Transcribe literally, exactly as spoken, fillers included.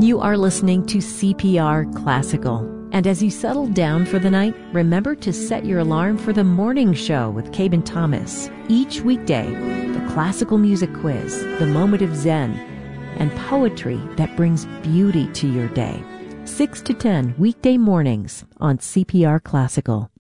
You are listening to C P R Classical. And as you settle down for the night, remember to set your alarm for the morning show with Cabin Thomas. Each weekday, the classical music quiz, the moment of Zen, and poetry that brings beauty to your day. six to ten weekday mornings on C P R Classical.